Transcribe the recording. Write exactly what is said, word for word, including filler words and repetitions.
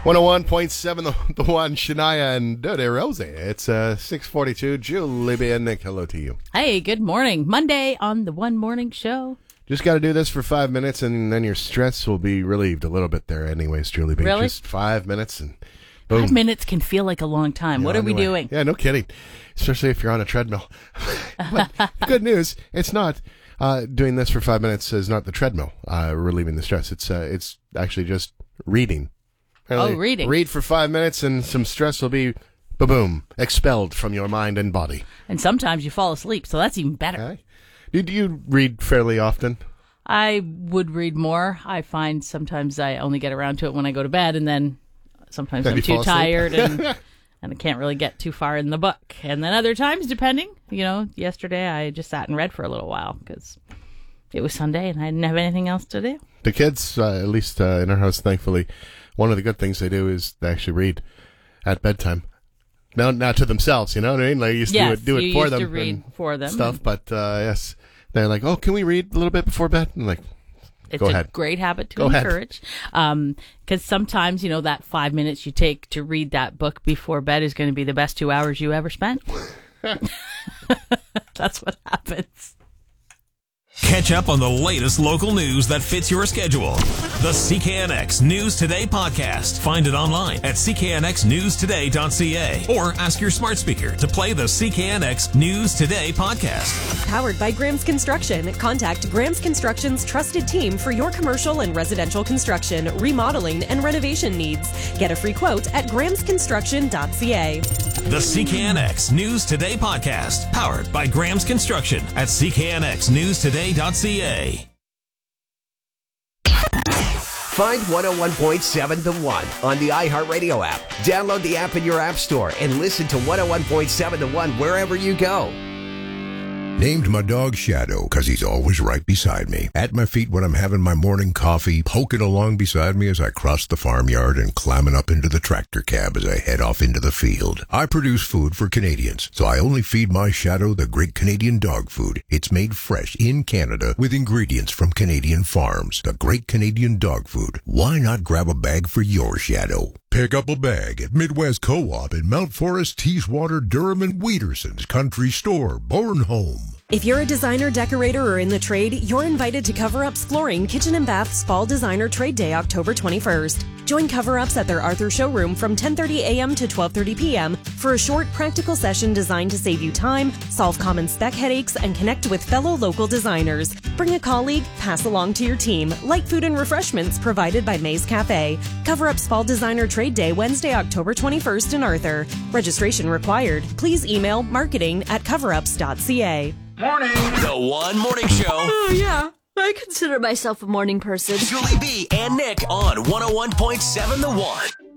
one oh one point seven, the, the one, Shania and Dode Rose. It's uh, six forty-two. Julie B. and Nick, hello to you. Hey, good morning. Monday on the One Morning Show. Just got to do this for five minutes, and then your stress will be relieved a little bit there anyways, Julie B. Really? Just five minutes, and boom. Five minutes can feel like a long time. You're what are we underway. doing? Yeah, no kidding. Especially if you're on a treadmill. But the good news, it's not. Uh, doing this for five minutes is not the treadmill uh, relieving the stress. It's uh, it's actually just reading. Apparently, oh, reading. Read for five minutes and some stress will be, ba-boom, expelled from your mind and body. And sometimes you fall asleep, so that's even better. Okay. Do, do you read fairly often? I would read more. I find sometimes I only get around to it when I go to bed, and then sometimes Then I'm you too fall asleep? tired and, and I can't really get too far in the book. And then other times, depending, you know, yesterday I just sat and read for a little while because it was Sunday and I didn't have anything else to do. The kids, uh, at least uh, in our house, thankfully, one of the good things they do is they actually read at bedtime. Now, not to themselves, you know what I mean? Like, I used to Yes, do it, do you it for used them to read and for them. stuff, but uh, yes, they're like, oh, can we read a little bit before bed? And like, It's Go a ahead. great habit to Go ahead. encourage. Um, because sometimes, you know, that five minutes you take to read that book before bed is going to be the best two hours you ever spent. That's what happens. Catch up on the latest local news that fits your schedule. The C K N X News Today podcast. Find it online at c k n x news today dot c a or ask your smart speaker to play the C K N X News Today podcast. Powered by Graham's Construction. Contact Graham's Construction's trusted team for your commercial and residential construction, remodeling, and renovation needs. Get a free quote at grahams construction dot c a. The C K N X News Today podcast. Powered by Graham's Construction at c k n x news today dot c a. Find one oh one point seven The One on the iHeartRadio app. Download the app in your app store and listen to one oh one point seven The One wherever you go. Named my dog Shadow because he's always right beside me. At my feet when I'm having my morning coffee, poking along beside me as I cross the farmyard and climbing up into the tractor cab as I head off into the field. I produce food for Canadians, so I only feed my Shadow the great Canadian dog food. It's made fresh in Canada with ingredients from Canadian farms. The great Canadian dog food. Why not grab a bag for your Shadow? Pick up a bag at Midwest Co-op in Mount Forest, Teeswater, Durham, and Wheaterson's Country Store, Bornholm. If you're a designer, decorator, or in the trade, you're invited to Cover Up's Flooring Kitchen and Bath's Fall Designer Trade Day, October twenty-first. Join Cover Ups at their Arthur showroom from ten thirty a.m. to twelve thirty p.m. for a short, practical session designed to save you time, solve common spec headaches, and connect with fellow local designers. Bring a colleague, pass along to your team. Light food and refreshments provided by Maze Cafe. Cover Up's Fall Designer Trade Day, Wednesday, October twenty-first in Arthur. Registration required. Please email marketing at coverups dot c a. Morning. The One Morning Show. Oh, yeah. I consider myself a morning person. Julie B. and Nick on one oh one point seven The One.